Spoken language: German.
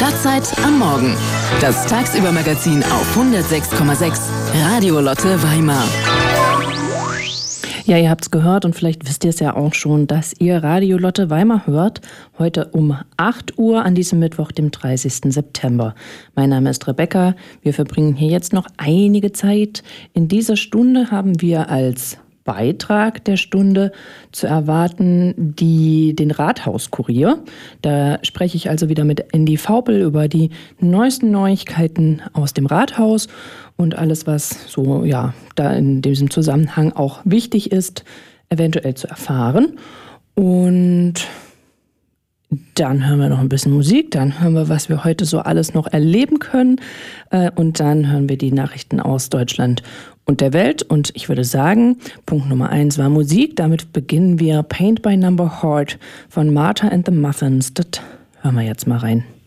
Stadtzeit am Morgen. Das Tagsübermagazin auf 106,6 Radio Lotte Weimar. Ja, ihr habt's gehört und vielleicht wisst ihr es ja auch schon, dass ihr Radio Lotte Weimar hört. Heute um 8 Uhr an diesem Mittwoch, dem 30. September. Mein Name ist Rebecca. Wir verbringen hier jetzt noch einige Zeit. In dieser Stunde haben wir als Beitrag der Stunde zu erwarten den Rathauskurier. Da spreche ich also wieder mit Andy Vaupel über die neuesten Neuigkeiten aus dem Rathaus und alles, was so da in diesem Zusammenhang auch wichtig ist, eventuell zu erfahren. Und dann hören wir noch ein bisschen Musik, dann hören wir, was wir heute so alles noch erleben können und dann hören wir die Nachrichten aus Deutschland und der Welt. Und ich würde sagen, Punkt Nummer 1 war Musik. Damit beginnen wir Paint by Number Heart von Martha and the Muffins. Das hören wir jetzt mal rein.